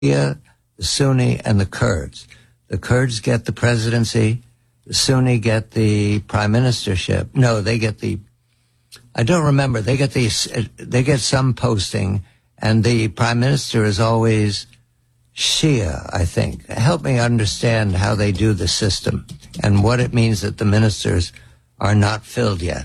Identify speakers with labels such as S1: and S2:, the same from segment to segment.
S1: Shia, the Sunni, and the Kurds. The Kurds get the presidency. The Sunni get the prime ministership. No, they get I don't remember. They get some posting, and the prime minister is always Shia, I think. Help me understand how they do the system and what it means that the ministers are not filled yet.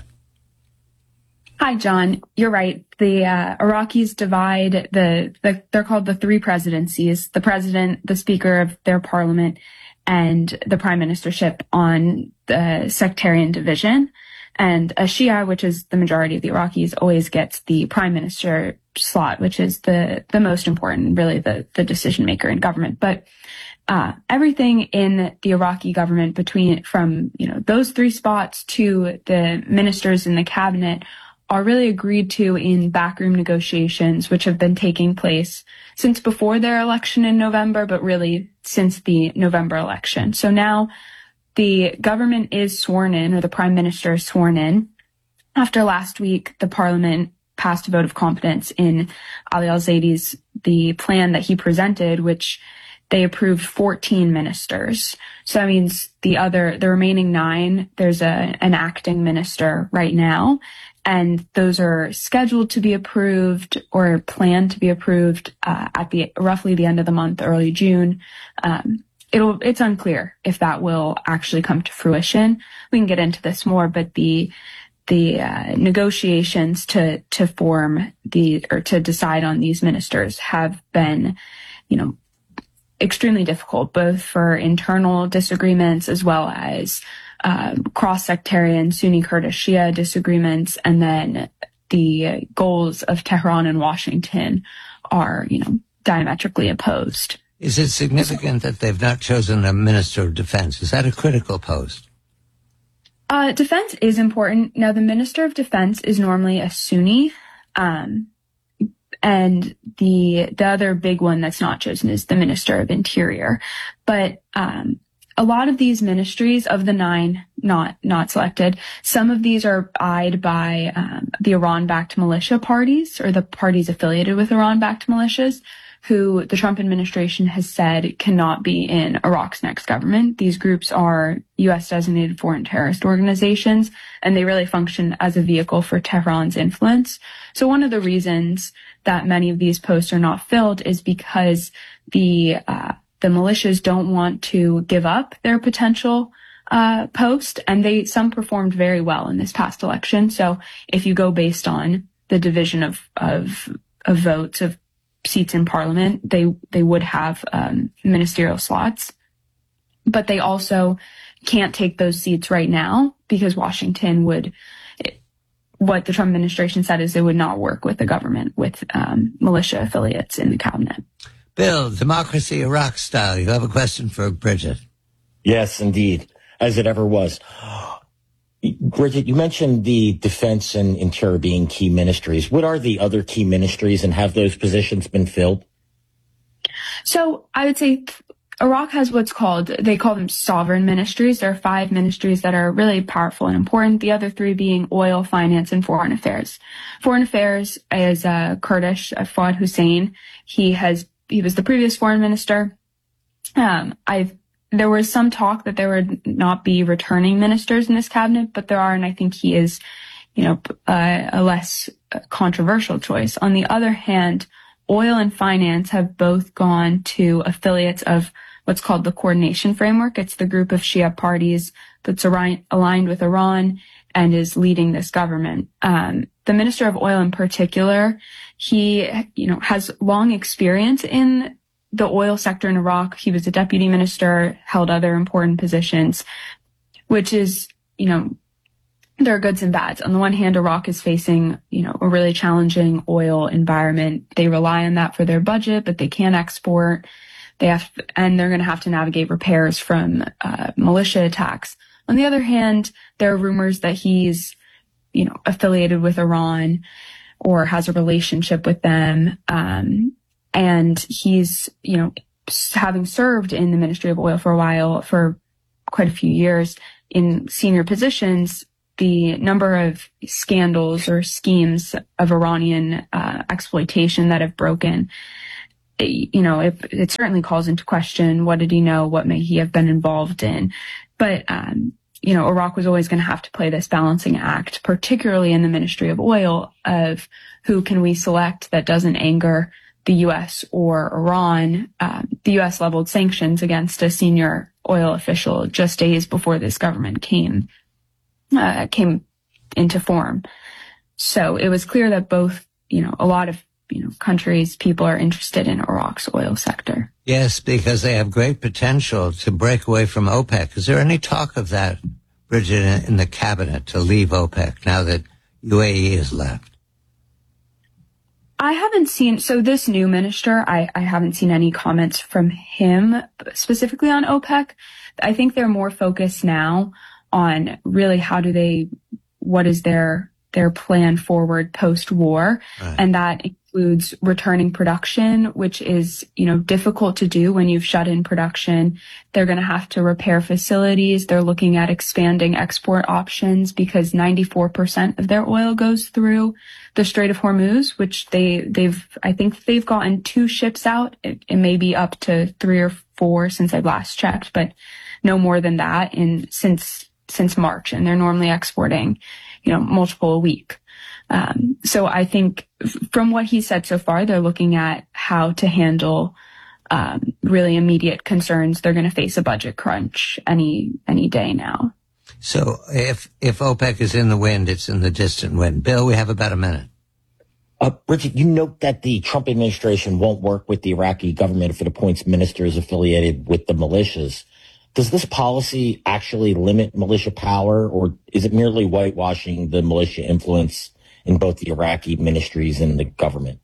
S2: Hi, John. You're right. The Iraqis divide they're called the three presidencies: the president, the speaker of their parliament, and the prime ministership on the sectarian division. And a Shia, which is the majority of the Iraqis, always gets the prime minister slot, which is the most important, really the decision maker in government. But everything in the Iraqi government from those three spots to the ministers in the cabinet are really agreed to in backroom negotiations, which have been taking place since before their election in November, but really since the November election. So now the government is sworn in, or the prime minister is sworn in. After last week, the parliament passed a vote of confidence in Ali al-Zaidi's, the plan that he presented, which they approved 14 ministers. So that means the remaining 9, there's an acting minister right now, and those are scheduled to be approved or planned to be approved at roughly the end of the month, early June. It's unclear if that will actually come to fruition. We can get into this more, but the negotiations to form to decide on these ministers have been, extremely difficult, both for internal disagreements as well as cross-sectarian Sunni Kurdish Shia disagreements, and then the goals of Tehran and Washington are, diametrically opposed.
S1: Is it significant that they've not chosen a minister of defense? Is that a critical post?
S2: Defense is important. Now, the minister of defense is normally a Sunni, and the other big one that's not chosen is the minister of interior. But a lot of these ministries, of the 9 not selected, some of these are eyed by the Iran-backed militia parties, or the parties affiliated with Iran-backed militias, who the Trump administration has said cannot be in Iraq's next government. These groups are U.S.-designated foreign terrorist organizations, and they really function as a vehicle for Tehran's influence. So one of the reasons that many of these posts are not filled is because the militias don't want to give up their potential post, and some performed very well in this past election. So if you go based on the division of votes, of seats in parliament, they would have ministerial slots, but they also can't take those seats right now because Washington what the Trump administration said is they would not work with the government with militia affiliates in the cabinet.
S1: Bill, Democracy Iraq Style, you have a question for Bridget.
S3: Yes, indeed, as it ever was. Bridget, you mentioned the defense and interior being key ministries. What are the other key ministries, and have those positions been filled?
S2: So I would say Iraq has they call them sovereign ministries. There are 5 ministries that are really powerful and important, the other 3 being oil, finance, and foreign affairs. Foreign affairs is Kurdish, Fuad Hussein. He was the previous foreign minister. There was some talk that there would not be returning ministers in this cabinet, but there are, and I think he is, a less controversial choice. On the other hand, oil and finance have both gone to affiliates of what's called the Coordination Framework. It's the group of Shia parties that's aligned with Iran and is leading this government. The Minister of Oil in particular, he, has long experience in the oil sector in Iraq. He was a deputy minister, held other important positions, which is, there are goods and bads. On the one hand, Iraq is facing, a really challenging oil environment. They rely on that for their budget, but they can't export. And they're going to have to navigate repairs from militia attacks. On the other hand, there are rumors that he's, affiliated with Iran or has a relationship with them. And he's, having served in the Ministry of Oil for a while, for quite a few years in senior positions, the number of scandals or schemes of Iranian exploitation that have broken it certainly calls into question, what did he know? What may he have been involved in? But, Iraq was always going to have to play this balancing act, particularly in the Ministry of Oil, of who can we select that doesn't anger the U.S. or Iran. The U.S. leveled sanctions against a senior oil official just days before this government came into form. So it was clear that both, a lot of, countries, people are interested in Iraq's oil sector.
S1: Yes, because they have great potential to break away from OPEC. Is there any talk of that, Bridget, in the cabinet to leave OPEC now that UAE is left?
S2: I haven't seen, so this new minister, I haven't seen any comments from him specifically on OPEC. I think they're more focused now on really what is their plan forward post-war. Right. And that includes returning production, which is, difficult to do when you've shut in production. They're going to have to repair facilities. They're looking at expanding export options because 94% of their oil goes through the Strait of Hormuz, which I think they've gotten 2 ships out. It may be up to 3 or 4 since I last checked, but no more than that since March. And they're normally exporting, multiple a week. So I think from what he said so far, they're looking at how to handle really immediate concerns. They're going to face a budget crunch any day now.
S1: So if OPEC is in the wind, it's in the distant wind. Bill, we have about a minute.
S3: Bridget, you note that the Trump administration won't work with the Iraqi government if it appoints ministers affiliated with the militias. Does this policy actually limit militia power, or is it merely whitewashing the militia influence in both the Iraqi ministries and the government?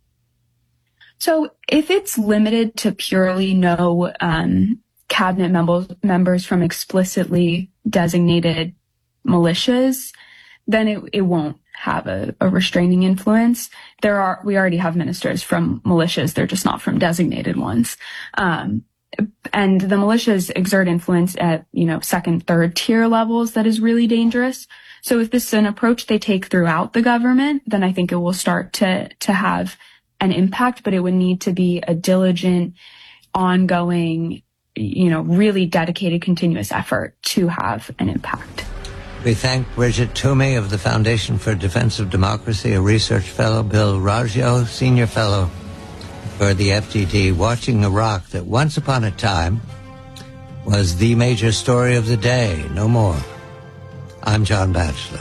S2: So if it's limited to purely no cabinet members from explicitly designated militias, then it won't have a restraining influence. We already have ministers from militias. They're just not from designated ones. And the militias exert influence at, 2nd, 3rd tier levels that is really dangerous. So if this is an approach they take throughout the government, then I think it will start to have an impact, but it would need to be a diligent, ongoing, really dedicated, continuous effort to have an impact.
S1: We thank Bridget Toomey of the Foundation for Defense of Democracy, a research fellow, Bill Raggio, senior fellow for the FDD, watching Iraq that once upon a time was the major story of the day. No more. I'm John Batchelor.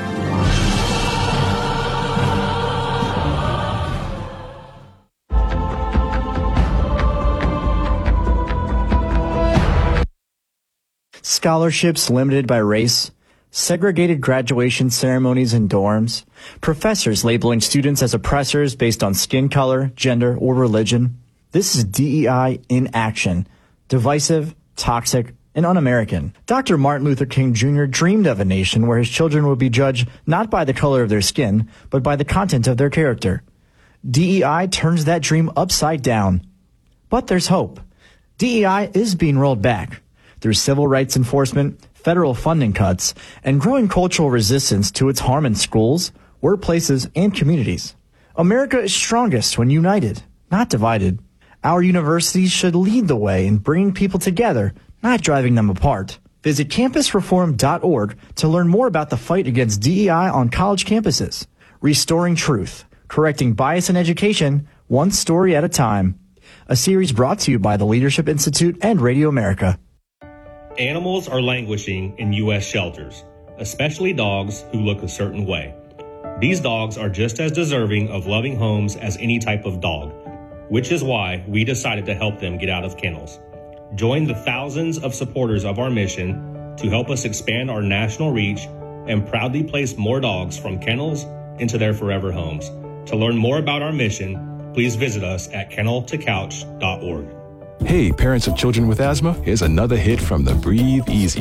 S4: Scholarships limited by race, segregated graduation ceremonies in dorms, professors labeling students as oppressors based on skin color, gender, or religion. This is DEI in action. Divisive, toxic, and un-American. Dr. Martin Luther King Jr. dreamed of a nation where his children would be judged not by the color of their skin, but by the content of their character. DEI turns that dream upside down. But there's hope. DEI is being rolled back through civil rights enforcement, federal funding cuts, and growing cultural resistance to its harm in schools, workplaces, and communities. America is strongest when united, not divided. Our universities should lead the way in bringing people together, not driving them apart. Visit campusreform.org to learn more about the fight against DEI on college campuses. Restoring truth, correcting bias in education, one story at a time. A series brought to you by the Leadership Institute and Radio America.
S5: Animals are languishing in U.S. shelters, especially dogs who look a certain way. These dogs are just as deserving of loving homes as any type of dog, which is why we decided to help them get out of kennels. Join the thousands of supporters of our mission to help us expand our national reach and proudly place more dogs from kennels into their forever homes. To learn more about our mission, please visit us at kenneltocouch.org.
S6: Hey, parents of children with asthma, here's another hit from the Breathe Easy